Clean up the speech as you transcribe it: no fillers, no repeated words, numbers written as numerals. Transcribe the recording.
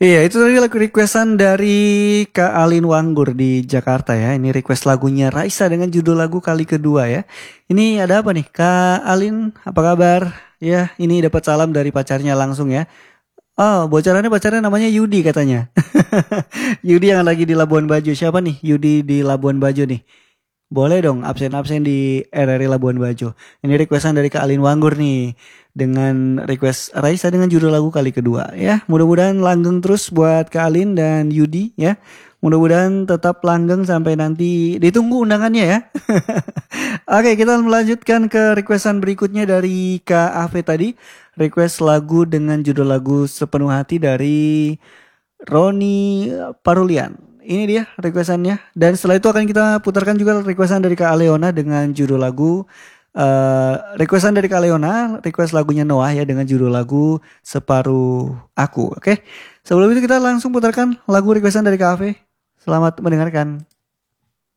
Iya, itu tadi lagu requestan dari Kak Alin Wanggur di Jakarta ya. Ini request lagunya Raisa dengan judul lagu kali kedua ya. Ini ada apa nih? Kak Alin, apa kabar? Ya, ini dapat salam dari pacarnya langsung ya. Oh, bocorannya pacarnya namanya Yudi katanya. Yudi yang lagi di Labuan Bajo. Siapa nih Yudi di Labuan Bajo nih? Boleh dong absen-absen di RRI Labuan Bajo. Ini requestan dari Kak Alin Wanggur nih. Dengan request Raisa dengan judul lagu kali kedua ya. Mudah-mudahan langgeng terus buat Kak Alin dan Yudi ya. Mudah-mudahan tetap langgeng sampai nanti ditunggu undangannya ya. Oke, kita melanjutkan ke requestan berikutnya dari Kak Ave tadi. Request lagu dengan judul lagu Sepenuh Hati dari Roni Parulian. Ini dia requestannya. Dan setelah itu akan kita putarkan juga requestan dari Kak Aleona dengan judul lagu requestan dari Kak Leona, request lagunya Noah ya dengan judul lagu Separuh Aku. Oke. Sebelum itu kita langsung putarkan lagu requestan dari Kak Ave. Selamat mendengarkan.